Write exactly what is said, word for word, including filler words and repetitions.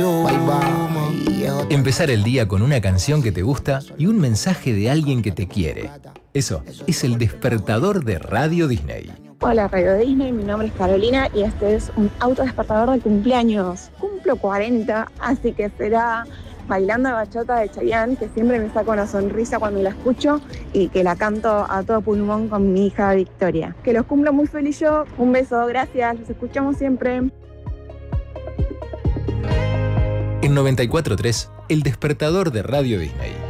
Empezar el día con una canción que te gusta y un mensaje de alguien que te quiere. Eso es el despertador de Radio Disney. Hola Radio Disney, mi nombre es Carolina y este es un autodespertador de cumpleaños. Cumplo cuarenta, así que será bailando bachata de Chayanne, que siempre me saca una sonrisa cuando la escucho y que la canto a todo pulmón con mi hija Victoria. Que los cumplo muy feliz yo. Un beso, gracias, los escuchamos siempre. En noventa y cuatro punto tres, el despertador de Radio Disney.